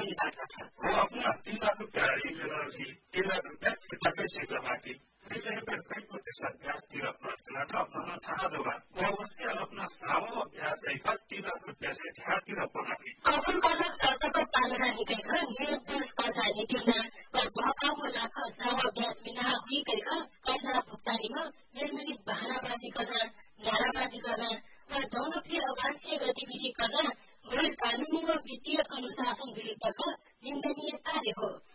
बाटो छ। वो अपना 3 लाख रुपया योजना थी, 3 लाख रुपया फिर्ता कैसे करवाती, पहले कई प्रतिशत ब्याज तिरा प्रतिशत अपना थाहा जगह वो उसके अपना सामो ब्याज एक 3 लाख रुपया से ढार तिरा बनाती। कबूल गर्न शर्तको पालना निकै छ, निर्देश कर्जा नीतिमा कर बहकाउन लाख सामो ब्याज बिना हुइकै छ, कर्जा भुक्तानीमा निर्मित बहानाबाजी गर्न, नाराबाजी गर्न र जौनफेर अवांछित गतिविधि गर्न गैर कानूनी व वित्तीय अनुशासन विरुद्धको निन्दनीय कार्य हो।